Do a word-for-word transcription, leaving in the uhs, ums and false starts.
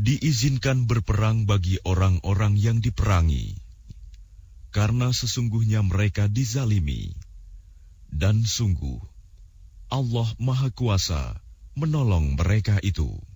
diizinkan berperang bagi orang-orang yang diperangi, karena sesungguhnya mereka dizalimi, dan sungguh Allah Maha Kuasa menolong mereka itu.